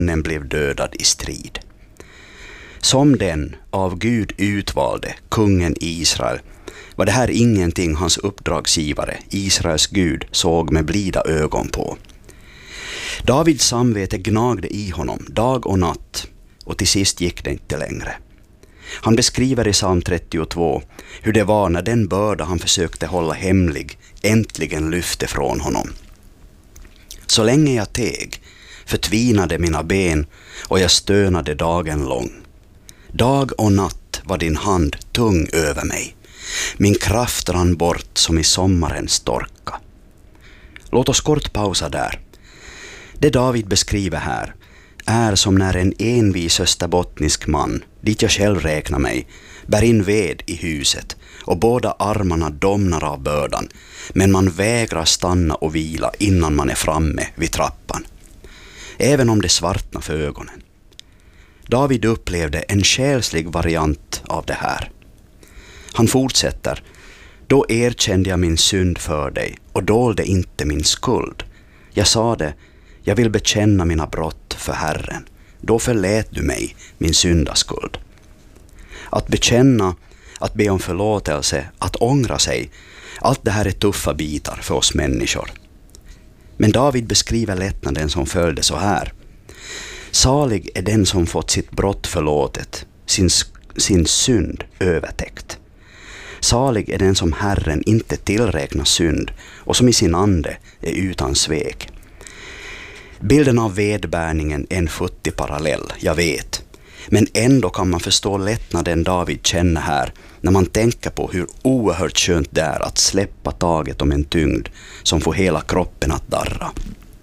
mannen blev dödad i strid. Som den av Gud utvalde kungen i Israel var det här ingenting hans uppdragsgivare, Israels Gud, såg med blida ögon på. Davids samvete gnagde i honom dag och natt, och till sist gick det inte längre. Han beskriver i psalm 32 hur det var när den börda han försökte hålla hemlig äntligen lyfte från honom. Så länge jag teg förtvinade mina ben och jag stönade dagen lång. Dag och natt var din hand tung över mig. Min kraft rann bort som i sommarens torka. Låt oss kort pausa där. Det David beskriver här är som när en envis österbottnisk man, dit jag själv räknar mig, bär in ved i huset och båda armarna domnar av bördan, men man vägrar stanna och vila innan man är framme vid trappan, även om det svartnar för ögonen. David upplevde en själslig variant av det här. Han fortsätter: då erkände jag min synd för dig och dolde inte min skuld. Jag sade, jag vill bekänna mina brott för Herren. Då förlät du mig min syndaskuld. Att bekänna, att be om förlåtelse, att ångra sig, allt det här är tuffa bitar för oss människor. Men David beskriver lättnaden som följde så här: salig är den som fått sitt brott förlåtet, sin synd övertäckt. Salig är den som Herren inte tillräknar synd och som i sin ande är utan svek. Bilden av vedbärningen är en futtig parallell, jag vet. Men ändå kan man förstå lättnaden David känner här när man tänker på hur oerhört skönt det är att släppa taget om en tyngd som får hela kroppen att darra.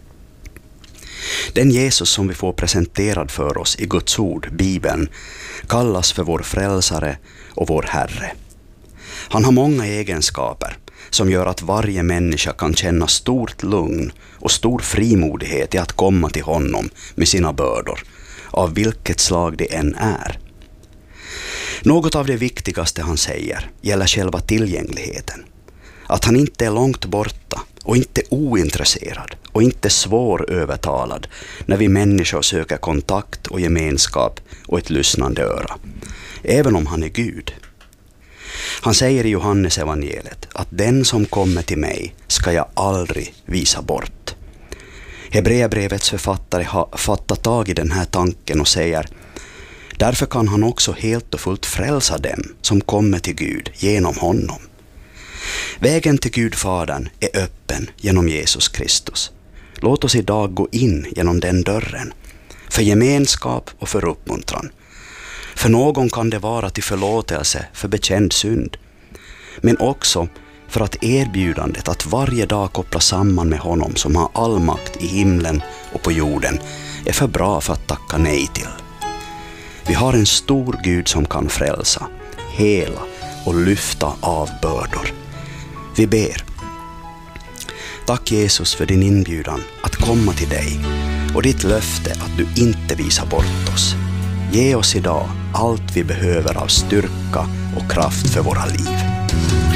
Den Jesus som vi får presenterad för oss i Guds ord, Bibeln, kallas för vår frälsare och vår Herre. Han har många egenskaper som gör att varje människa kan känna stort lugn och stor frimodighet i att komma till honom med sina bördor, av vilket slag det än är. Något av det viktigaste han säger gäller själva tillgängligheten. Att han inte är långt borta och inte ointresserad och inte svårövertalad när vi människor söker kontakt och gemenskap och ett lyssnande öra, även om han är Gud. Han säger i Johannes evangeliet att den som kommer till mig ska jag aldrig visa bort. Hebreerbrevets författare har fattat tag i den här tanken och säger: därför kan han också helt och fullt frälsa dem som kommer till Gud genom honom. Vägen till Gud Fadern är öppen genom Jesus Kristus. Låt oss idag gå in genom den dörren, för gemenskap och för uppmuntran. För någon kan det vara till förlåtelse för bekänd synd, men också för att erbjudandet att varje dag koppla samman med honom som har all makt i himlen och på jorden är för bra för att tacka nej till. Vi har en stor Gud som kan frälsa, hela och lyfta av bördor. Vi ber. Tack Jesus för din inbjudan att komma till dig och ditt löfte att du inte visar bort oss. Ge oss idag allt vi behöver av styrka och kraft för våra liv.